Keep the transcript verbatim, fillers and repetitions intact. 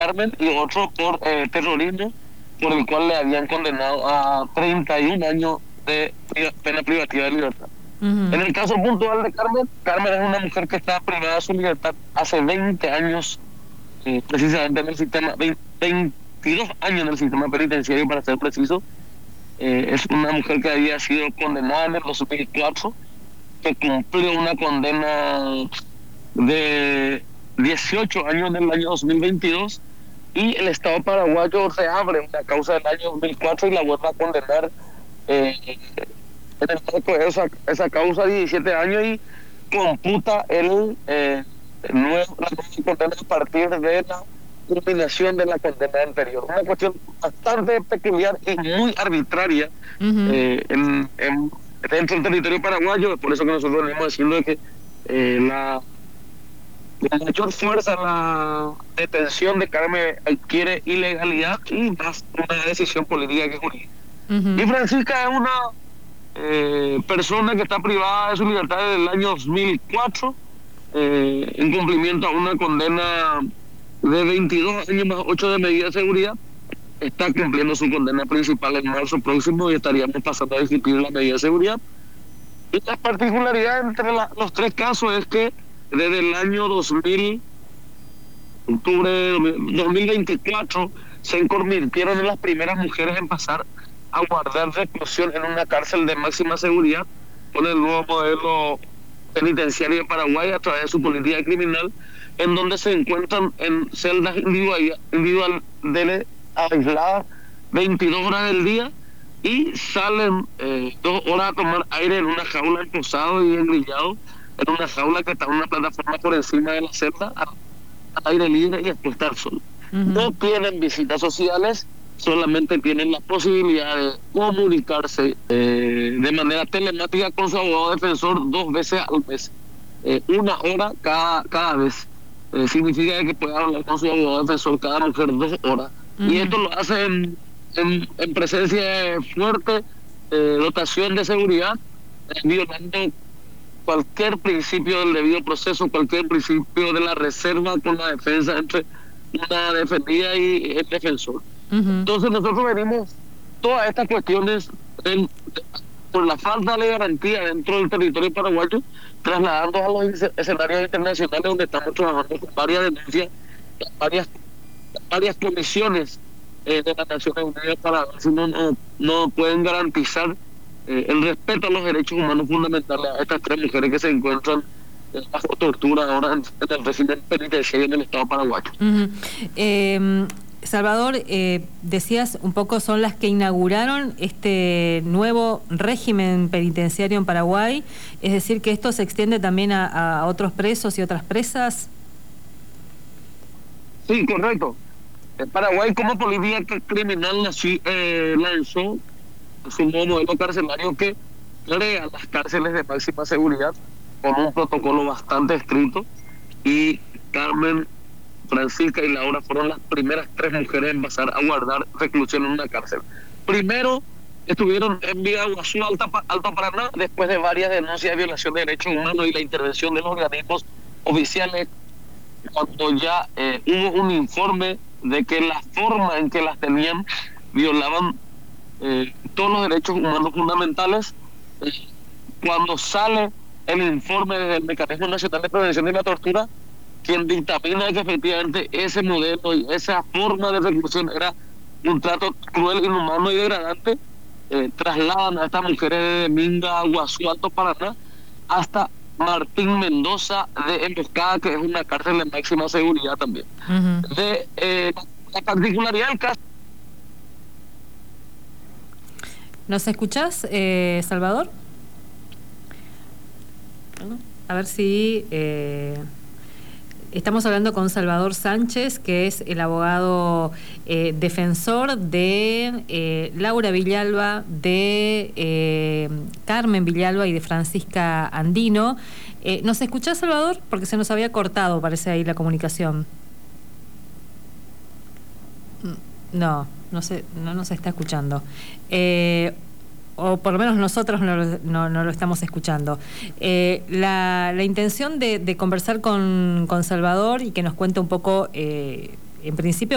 Carmen y otro por eh, terrorismo, por el cual le habían condenado a treinta y un años de pena privativa de libertad. Uh-huh. En el caso puntual de Carmen, Carmen es una mujer que está privada de su libertad hace veinte años, eh, precisamente en el sistema, veinte, veintidós años en el sistema penitenciario, para ser preciso. Eh, es una mujer que había sido condenada en el dos mil cuatro, que cumplió una condena de dieciocho años en el año dos mil veintidós, y el Estado paraguayo reabre una causa del año dos mil cuatro y la vuelve a condenar eh, en el marco de esa, esa causa diecisiete años, y computa el eh, nuevo, la nueva condena a partir de la culminación de la condena anterior. Una cuestión bastante peculiar y muy arbitraria uh-huh. eh, en, en, dentro del territorio paraguayo. Por eso que nosotros venimos diciendo que eh, la La mayor fuerza en la detención de Carmen adquiere ilegalidad y más una decisión política que jurídica. Uh-huh. Y Francisca es una eh, persona que está privada de su libertad desde el año dos mil cuatro, eh, en cumplimiento a una condena de veintidós años más ocho de medida de seguridad. Está cumpliendo su condena principal en marzo próximo y estaríamos pasando a discutir la medida de seguridad. Y la particularidad entre la, los tres casos es que desde el año dos mil, octubre dos mil veinticuatro, se convirtieron en las primeras mujeres en pasar a guardar reclusión en una cárcel de máxima seguridad con el nuevo modelo penitenciario de Paraguay a través de su política criminal, en donde se encuentran en celdas individuales individual aisladas veintidós horas del día, y salen eh, dos horas a tomar aire en una jaula esposado y engrillado, en una jaula que está en una plataforma por encima de la celda, al aire libre y expuesta al sol. Uh-huh. No tienen visitas sociales, solamente tienen la posibilidad de comunicarse eh, de manera telemática con su abogado defensor dos veces al mes, eh, una hora cada, cada vez. Eh, significa que puede hablar con su abogado defensor cada mujer dos horas. Uh-huh. Y esto lo hace en, en, en presencia de fuerte eh, dotación de seguridad, eh, violando cualquier principio del debido proceso, cualquier principio de la reserva con la defensa entre una defendida y el defensor. Uh-huh. Entonces nosotros venimos todas estas cuestiones en, por la falta de garantía dentro del territorio paraguayo, trasladando a los escenarios internacionales, donde estamos trabajando con varias denuncias, varias, varias comisiones eh, de las Naciones Unidas, para ver si no, no, no pueden garantizar Eh, el respeto a los derechos humanos fundamentales a estas tres mujeres que se encuentran eh, bajo tortura ahora en, en el régimen penitenciario en el Estado paraguayo. Uh-huh. eh, Salvador, eh, decías un poco, son las que inauguraron este nuevo régimen penitenciario en Paraguay, es decir, que esto se extiende también a, a otros presos y otras presas. Sí, correcto. En Paraguay, como política criminal, nací, eh, lanzó es un nuevo modelo carcelario que crea las cárceles de máxima seguridad con un protocolo bastante estricto, y Carmen, Francisca y Laura fueron las primeras tres mujeres en pasar a guardar reclusión en una cárcel. Primero estuvieron en Vía Iguazú, Alta, Alto Paraná, después de varias denuncias de violación de derechos humanos y la intervención de los organismos oficiales, cuando ya eh, hubo un informe de que la forma en que las tenían violaban Eh, todos los derechos humanos fundamentales. Eh, cuando sale el informe del Mecanismo Nacional de Prevención de la Tortura, quien dictamina que efectivamente ese modelo y esa forma de reclusión era un trato cruel, inhumano y degradante, eh, trasladan a estas mujeres de Minga, Iguazú, Alto Paraná, hasta Martín Mendoza de Emboscada, que es una cárcel de máxima seguridad también. Uh-huh. De eh, la particularidad del caso. ¿Nos escuchás, eh, Salvador? A ver si... Eh, estamos hablando con Salvador Sánchez, que es el abogado eh, defensor de eh, Laura Villalba, de eh, Carmen Villalba y de Francisca Andino. Eh, ¿Nos escuchás, Salvador? Porque se nos había cortado, parece, ahí la comunicación. No, no se, no nos está escuchando. Eh, o por lo menos nosotros no, no, no lo estamos escuchando. Eh, la, la intención de, de conversar con, con Salvador y que nos cuente un poco, eh, en principio,